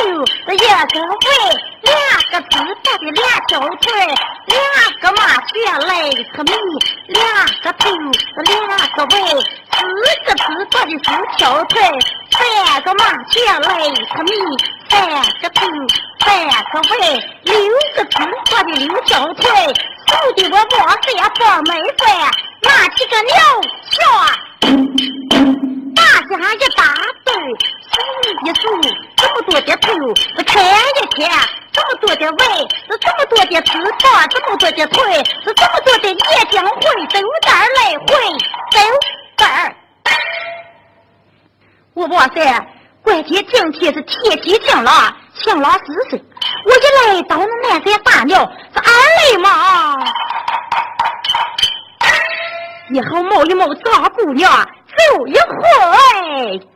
一个胃，两个直大的两条腿，两个马血泪和米，两个头，两个胃，四个直大的四条腿，三个马血泪和米，三个头，三个胃，六个直大的六条腿，数的我哇塞呀放没费，拿起个牛下。大家一大队，数一数，这么多的头，看一看，这么多的胃，这么多的翅膀，这么多的腿，这么多的眼睛会走哪儿来回走哪儿？哇塞！关键今天是天气晴朗，晴朗4岁，我一来到那南山大庙，是二来嘛。以后冒一冒大姑娘走一回。